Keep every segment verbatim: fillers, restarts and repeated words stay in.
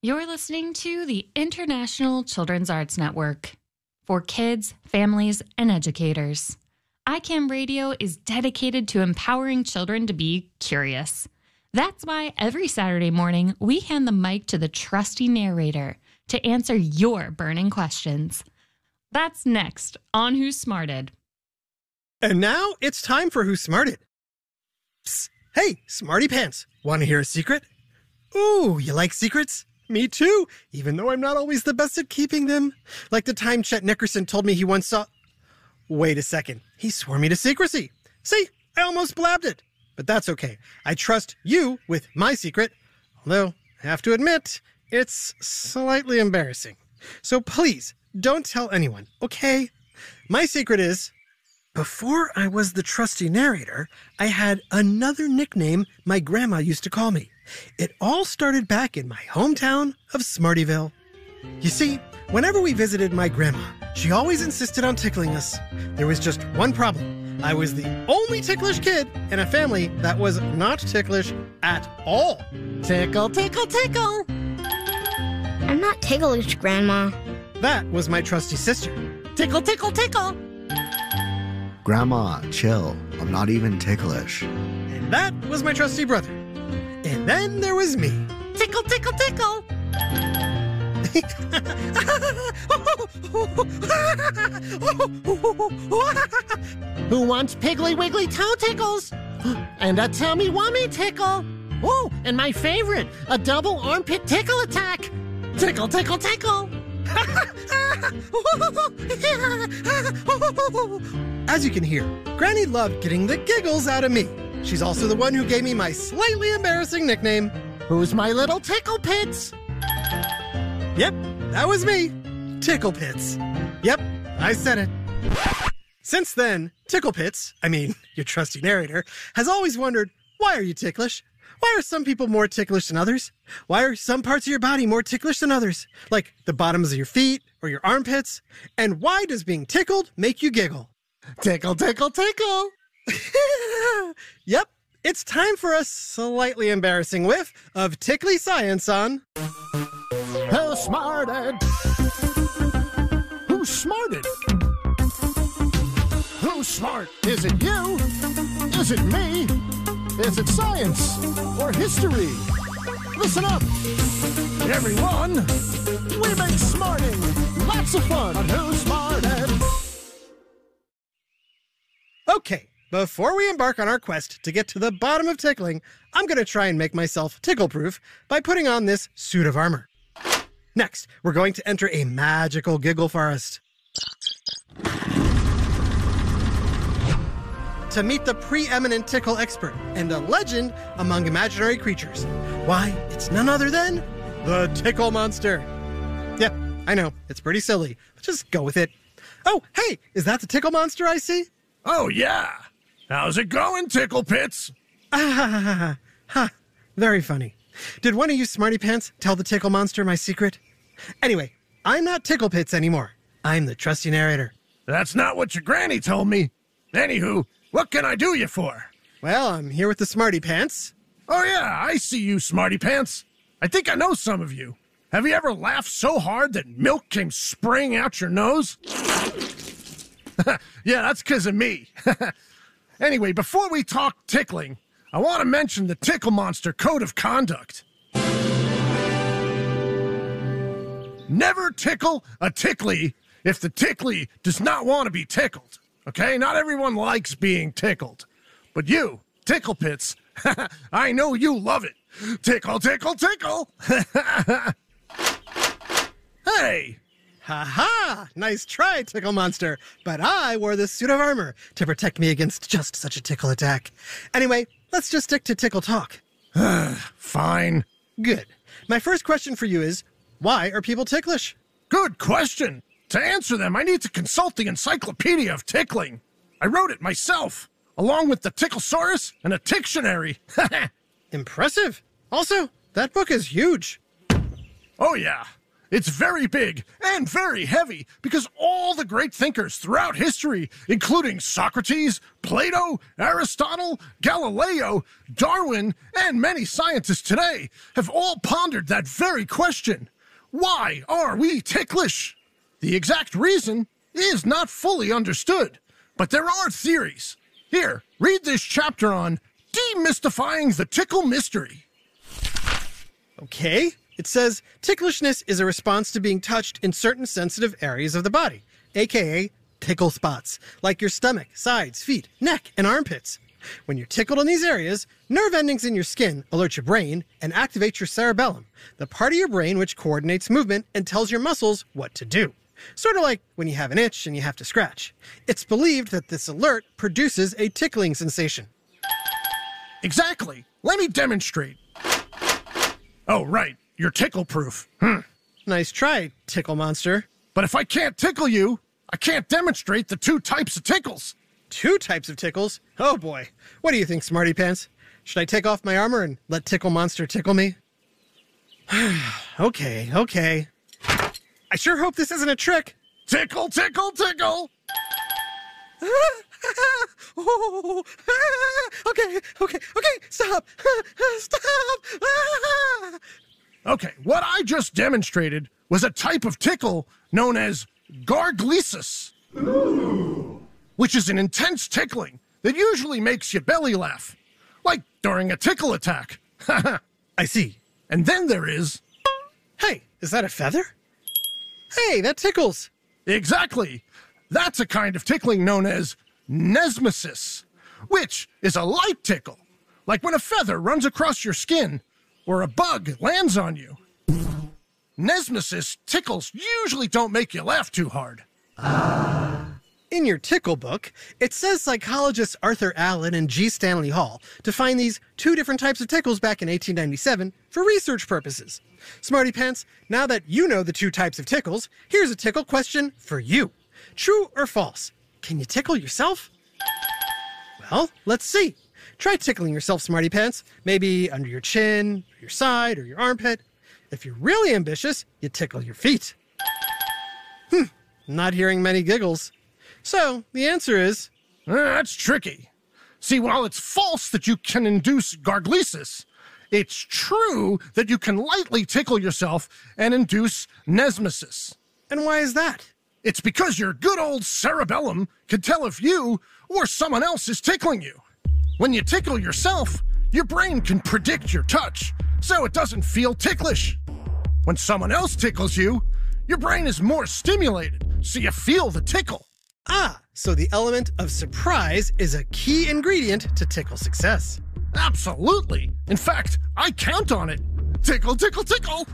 You're listening to the International Children's Arts Network for kids, families, and educators. I CAM Radio is dedicated to empowering children to be curious. That's why every Saturday morning, we hand the mic to the trusty narrator to answer your burning questions. That's next on Who Smarted. And now it's time for Who Smarted. Psst. Hey, Smarty Pants, want to hear a secret? Ooh, you like secrets? Me too, even though I'm not always the best at keeping them. Like the time Chet Nickerson told me he once saw... Wait a second, he swore me to secrecy. See, I almost blabbed it. But that's okay. I trust you with my secret, although I have to admit, it's slightly embarrassing. So please, don't tell anyone, okay? My secret is, before I was the trusty narrator, I had another nickname my grandma used to call me. It all started back in my hometown of Smartyville. You see, whenever we visited my grandma, she always insisted on tickling us. There was just one problem. I was the only ticklish kid in a family that was not ticklish at all. Tickle, tickle, tickle. I'm not ticklish, Grandma. That was my trusty sister. Tickle, tickle, tickle. Grandma, chill. I'm not even ticklish. And that was my trusty brother. And then there was me. Tickle, tickle, tickle. Who wants Piggly Wiggly toe tickles? And a tummy wummy tickle. Oh, and my favorite, a double armpit tickle attack. Tickle, tickle, tickle. As you can hear, Granny loved getting the giggles out of me. She's also the one who gave me my slightly embarrassing nickname. Who's my little tickle pits? Yep, that was me. Tickle Pits. Yep, I said it. Since then, Tickle Pits, I mean, your trusty narrator, has always wondered, why are you ticklish? Why are some people more ticklish than others? Why are some parts of your body more ticklish than others? Like the bottoms of your feet or your armpits? And why does being tickled make you giggle? Tickle, tickle, tickle. Yep, it's time for a slightly embarrassing whiff of tickly science on... Who smarted? Who smarted? Who's smart? Is it you? Is it me? Is it science or history? Listen up, everyone. We make smarting lots of fun on Who Smarted. Okay, before we embark on our quest to get to the bottom of tickling, I'm going to try and make myself tickle-proof by putting on this suit of armor. Next, we're going to enter a magical giggle forest. To meet the preeminent tickle expert and a legend among imaginary creatures. Why, it's none other than the Tickle Monster. Yep, I know, it's pretty silly, but just go with it. Oh, hey, is that the Tickle Monster I see? Oh, yeah. How's it going, Tickle Pits? Ah, ha, ha, ha, ha. Very funny. Did one of you smarty pants tell the Tickle Monster my secret? Anyway, I'm not Tickle Pits anymore. I'm the trusty narrator. That's not what your granny told me. Anywho, what can I do you for? Well, I'm here with the smarty pants. Oh, yeah, I see you, smarty pants. I think I know some of you. Have you ever laughed so hard that milk came spraying out your nose? Yeah, that's because of me. Anyway, before we talk tickling, I want to mention the Tickle Monster Code of Conduct. Never tickle a tickly if the tickly does not want to be tickled. Okay? Not everyone likes being tickled. But you, Tickle Pits, I know you love it. Tickle, tickle, tickle. Hey! Ha-ha! Nice try, Tickle Monster. But I wore this suit of armor to protect me against just such a tickle attack. Anyway, let's just stick to tickle talk. Fine. Good. My first question for you is, why are people ticklish? Good question. To answer them, I need to consult the Encyclopedia of Tickling. I wrote it myself, along with the Ticklesaurus and a Tictionary. Impressive. Also, that book is huge. Oh, yeah. It's very big and very heavy because all the great thinkers throughout history, including Socrates, Plato, Aristotle, Galileo, Darwin, and many scientists today, have all pondered that very question. Why are we ticklish? The exact reason is not fully understood, but there are theories. Here, read this chapter on demystifying the tickle mystery. Okay. It says, ticklishness is a response to being touched in certain sensitive areas of the body, aka tickle spots, like your stomach, sides, feet, neck, and armpits. When you're tickled in these areas, nerve endings in your skin alert your brain and activate your cerebellum, the part of your brain which coordinates movement and tells your muscles what to do. Sort of like when you have an itch and you have to scratch. It's believed that this alert produces a tickling sensation. Exactly. Let me demonstrate. Oh, right. You're tickle-proof. Hmm. Nice try, tickle monster. But if I can't tickle you, I can't demonstrate the two types of tickles. Two types of tickles? Oh boy. What do you think, Smarty Pants? Should I take off my armor and let Tickle Monster tickle me? okay, okay. I sure hope this isn't a trick. Tickle, tickle, tickle. oh, okay, okay, okay, stop. Stop. Okay, what I just demonstrated was a type of tickle known as garglesis, which is an intense tickling that usually makes your belly laugh, like during a tickle attack. I see. And then there is... Hey, is that a feather? Hey, that tickles. Exactly. That's a kind of tickling known as nesmesis, which is a light tickle, like when a feather runs across your skin or a bug lands on you. Nesmesis tickles usually don't make you laugh too hard. In your tickle book, it says psychologists Arthur Allen and G. Stanley Hall defined these two different types of tickles back in eighteen ninety-seven for research purposes. Smarty Pants, now that you know the two types of tickles, here's a tickle question for you. True or false? Can you tickle yourself? Well, let's see. Try tickling yourself, Smarty Pants. Maybe under your chin, or your side, or your armpit. If you're really ambitious, you tickle your feet. Hmm, not hearing many giggles. So, the answer is... Uh, that's tricky. See, while it's false that you can induce garglesis, it's true that you can lightly tickle yourself and induce nesmesis. And why is that? It's because your good old cerebellum can tell if you or someone else is tickling you. When you tickle yourself, your brain can predict your touch, so it doesn't feel ticklish. When someone else tickles you, your brain is more stimulated, so you feel the tickle. Ah, so the element of surprise is a key ingredient to tickle success. Absolutely. In fact, I count on it. Tickle, tickle, tickle.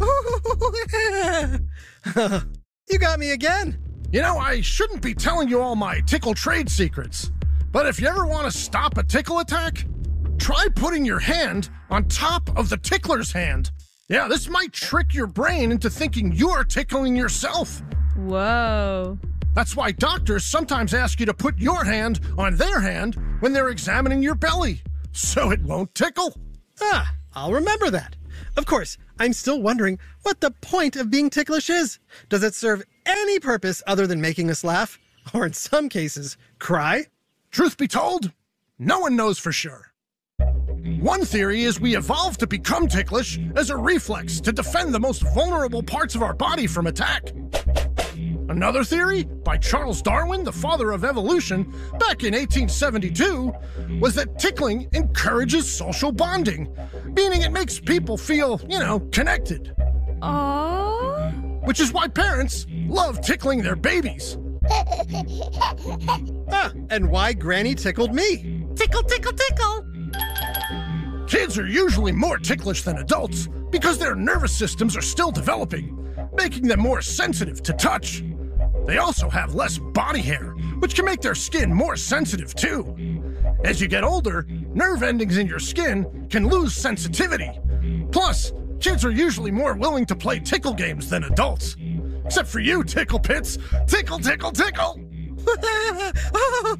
You got me again. You know, I shouldn't be telling you all my tickle trade secrets, but if you ever want to stop a tickle attack, try putting your hand on top of the tickler's hand. Yeah, this might trick your brain into thinking you're tickling yourself. Whoa. That's why doctors sometimes ask you to put your hand on their hand when they're examining your belly, so it won't tickle. Ah, I'll remember that. Of course, I'm still wondering what the point of being ticklish is. Does it serve any purpose other than making us laugh? Or in some cases, cry? Truth be told, no one knows for sure. One theory is we evolved to become ticklish as a reflex to defend the most vulnerable parts of our body from attack. Another theory, by Charles Darwin, the father of evolution, back in eighteen seventy-two, was that tickling encourages social bonding, meaning it makes people feel, you know, connected. Aww. Which is why parents love tickling their babies. Ah, and why Granny tickled me. Tickle, tickle, tickle! Kids are usually more ticklish than adults because their nervous systems are still developing, making them more sensitive to touch. They also have less body hair, which can make their skin more sensitive too. As you get older, nerve endings in your skin can lose sensitivity. Plus, kids are usually more willing to play tickle games than adults. Except for you, Tickle Pits. Tickle, tickle, tickle!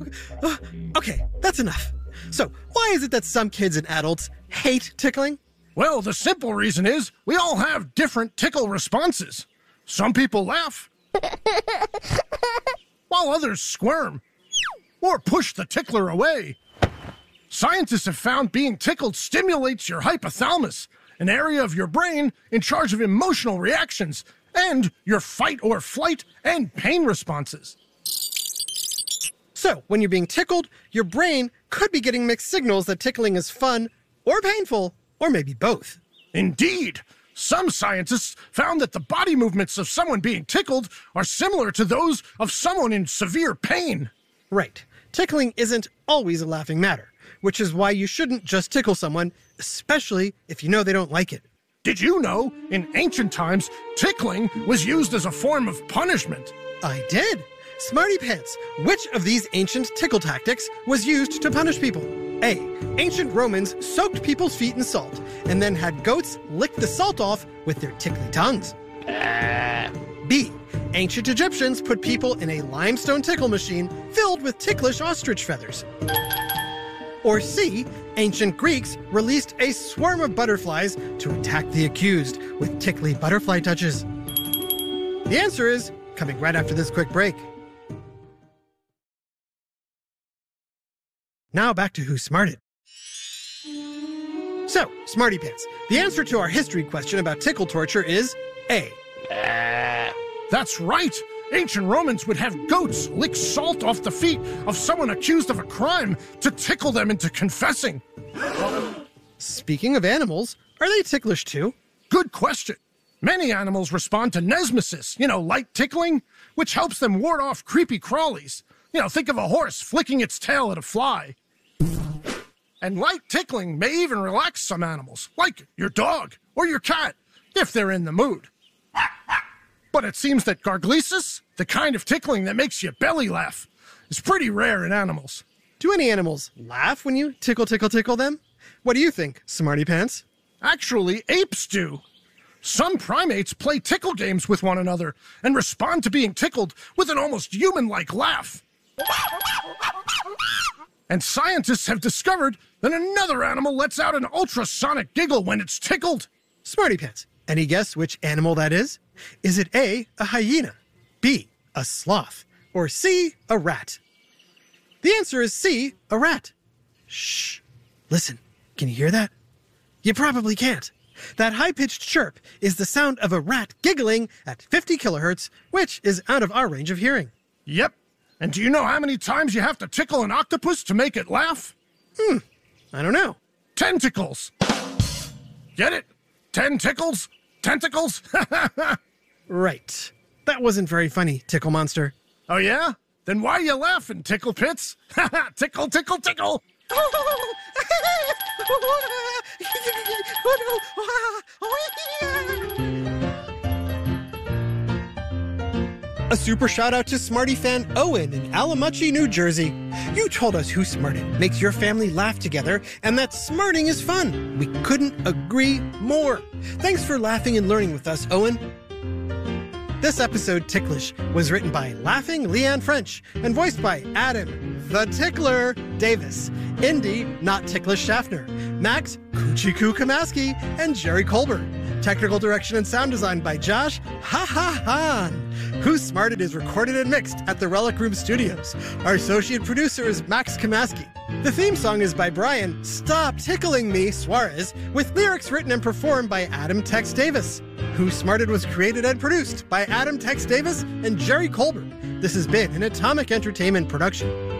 Okay, that's enough. So, why is it that some kids and adults hate tickling? Well, the simple reason is we all have different tickle responses. Some people laugh, while others squirm or push the tickler away. Scientists have found being tickled stimulates your hypothalamus, an area of your brain in charge of emotional reactions, and your fight or flight and pain responses. So, when you're being tickled, your brain could be getting mixed signals that tickling is fun or painful, or maybe both. Indeed. Some scientists found that the body movements of someone being tickled are similar to those of someone in severe pain. Right. Tickling isn't always a laughing matter, which is why you shouldn't just tickle someone, especially if you know they don't like it. Did you know, in ancient times, tickling was used as a form of punishment? I did. Smarty Pants, which of these ancient tickle tactics was used to punish people? A. Ancient Romans soaked people's feet in salt and then had goats lick the salt off with their tickly tongues. B. Ancient Egyptians put people in a limestone tickle machine filled with ticklish ostrich feathers. Or C. Ancient Greeks released a swarm of butterflies to attack the accused with tickly butterfly touches. The answer is coming right after this quick break. Now back to Who Smarted. So, Smarty Pants, the answer to our history question about tickle torture is A. That's right! Ancient Romans would have goats lick salt off the feet of someone accused of a crime to tickle them into confessing. Speaking of animals, are they ticklish too? Good question. Many animals respond to nesmesis, you know, light tickling, which helps them ward off creepy crawlies. You know, think of a horse flicking its tail at a fly. And light tickling may even relax some animals, like your dog or your cat, if they're in the mood. But it seems that garglesis, the kind of tickling that makes your belly laugh, is pretty rare in animals. Do any animals laugh when you tickle, tickle, tickle them? What do you think, Smarty Pants? Actually, apes do. Some primates play tickle games with one another and respond to being tickled with an almost human-like laugh. And scientists have discovered that another animal lets out an ultrasonic giggle when it's tickled. Smarty Pants, any guess which animal that is? Is it A, a hyena, B, a sloth, or C, a rat? The answer is C, a rat. Shh. Listen, can you hear that? You probably can't. That high-pitched chirp is the sound of a rat giggling at fifty kilohertz, which is out of our range of hearing. Yep. And do you know how many times you have to tickle an octopus to make it laugh? Hmm, I don't know. Tentacles. Get it? Ten tickles? Tentacles? Right. That wasn't very funny, Tickle Monster. Oh yeah? Then why are you laughing, Tickle Pits? Tickle, tickle, tickle! A super shout out to Smarty fan Owen in Alamuchee, New Jersey. You told us Who Smarted makes your family laugh together and that smarting is fun. We couldn't agree more. Thanks for laughing and learning with us, Owen. This episode, Ticklish, was written by Laughing Leanne French and voiced by Adam, the Tickler, Davis, Indy, Not Ticklish Schaffner, Max, Kuchiku Kamaski, and Jerry Colbert. Technical direction and sound design by Josh Ha Ha Han. Who Smarted is recorded and mixed at the Relic Room Studios. Our associate producer is Max Kamaski. The theme song is by Brian Stop Tickling Me Suarez, with lyrics written and performed by Adam Tex Davis. Who Smarted was created and produced by Adam Tex Davis and Jerry Colbert. This has been an Atomic Entertainment production.